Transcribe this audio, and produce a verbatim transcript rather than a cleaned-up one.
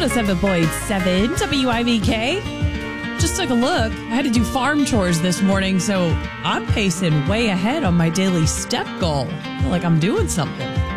one oh seven point seven W I B K. Just took a look. I had to do farm chores this morning, so I'm pacing way ahead on my daily step goal. I feel like I'm doing something.